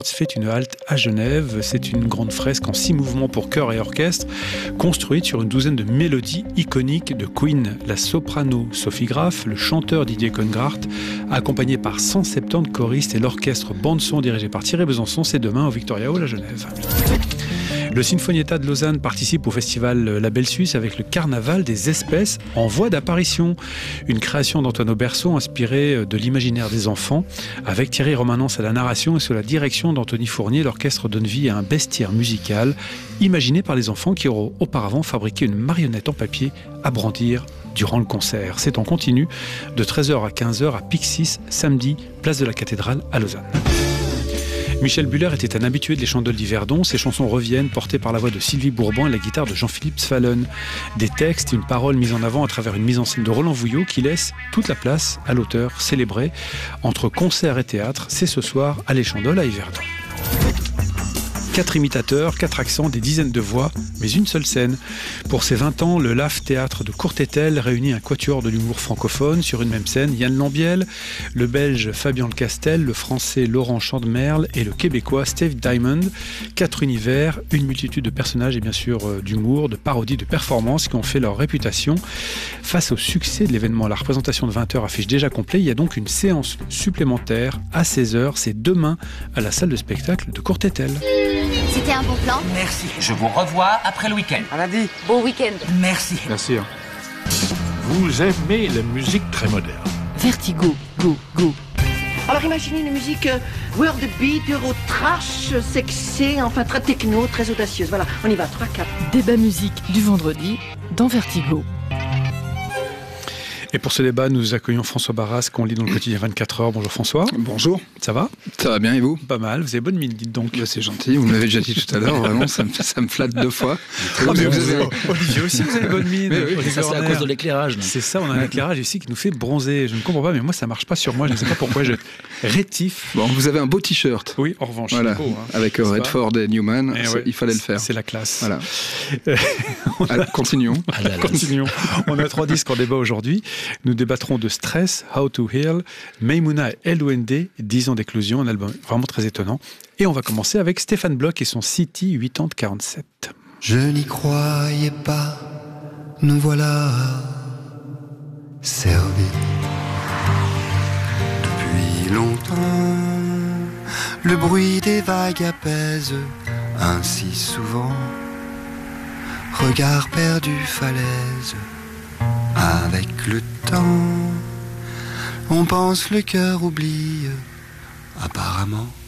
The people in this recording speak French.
fait une halte à Genève. C'est une grande fresque en 6 mouvements pour chœur et orchestre, construite sur une douzaine de mélodies iconiques de Queen. La soprano Sophie Graff, le chanteur Didier Congrart, accompagné par 170 choristes et l'orchestre bande-son dirigé par Thierry Besançon, c'est demain au Victoria Hall à Genève. Le Sinfonietta de Lausanne participe au festival La Belle Suisse avec le Carnaval des espèces en voie d'apparition. Une création d'Antoine Auberson inspirée de l'imaginaire des enfants, avec Thierry Romanens à la narration et sous la direction d'Anthony Fournier. L'orchestre donne vie à un bestiaire musical imaginé par les enfants qui auront auparavant fabriqué une marionnette en papier à brandir durant le concert. C'est en continu de 13h à 15h à Pixis, samedi, place de la Cathédrale à Lausanne. Michel Buller était un habitué de Les Chandelles d'Yverdon. Ses chansons reviennent, portées par la voix de Sylvie Bourbon et la guitare de Jean-Philippe Sfallen. Des textes et une parole mise en avant à travers une mise en scène de Roland Vouillot qui laisse toute la place à l'auteur célébré. Entre concert et théâtre, c'est ce soir à Les Chandelles à Yverdon. 4 imitateurs, 4 accents, des dizaines de voix, mais une seule scène. Pour ses 20 ans, le LAF Théâtre de Courtétel réunit un quatuor de l'humour francophone sur une même scène. Yann Lambiel, le belge Fabien Lecastel, le français Laurent Chandemerle et le québécois Steve Diamond. 4 univers, une multitude de personnages et bien sûr d'humour, de parodies, de performances qui ont fait leur réputation. Face au succès de l'événement, la représentation de 20h affiche déjà complet. Il y a donc une séance supplémentaire à 16h. C'est demain à la salle de spectacle de Courtétel. C'était un bon plan. Merci. Je vous revois après le week-end. À lundi. Bon week-end. Merci. Merci. Vous aimez la musique très moderne. Vertigo, go, go. Alors imaginez une musique world beat, euro trash, sexy, enfin très techno, très audacieuse. Voilà, on y va, 3-4. Débat musique du vendredi dans Vertigo. Et pour ce débat, nous accueillons François Barras, qu'on lit dans le quotidien 24h. Bonjour François. Bonjour. Ça va ? Ça va bien et vous ? Pas mal, vous avez bonne mine, dites donc. Bah, c'est gentil, vous me l'avez déjà dit tout à l'heure, vraiment, ça me flatte 2 fois. Mais Olivier aussi, vous avez bonne mine. Oui, ça c'est à cause de l'éclairage. C'est ça, on a un éclairage ici qui nous fait bronzer. Je ne comprends pas, mais moi ça marche pas sur moi, je ne sais pas pourquoi, je rétif. Bon, vous avez un beau t-shirt. Oui, en revanche, voilà. c'est beau. Avec Redford et Newman, il fallait le faire. C'est la classe. Voilà. Continuons. Continuons. On a 3 disques en débat aujourd'hui. Nous débattrons de Stress, How to Heal, Maimouna et LOND, 10 ans d'éclosion, un album vraiment très étonnant. Et on va commencer avec Stéphane Bloch et son City 80-47. Je n'y croyais pas, nous voilà servis. Depuis longtemps, le bruit des vagues apaise ainsi souvent. Regard perdu, falaise, avec le temps, on pense le cœur oublie, apparemment.